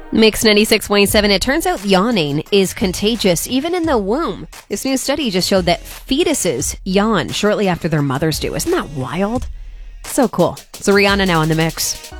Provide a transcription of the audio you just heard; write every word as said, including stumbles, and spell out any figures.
Mix ninety-six point seven. It turns out yawning is contagious even in the womb. This new study just showed that fetuses yawn shortly after their mothers do. Isn't that wild? So cool. So Rihanna now in the mix.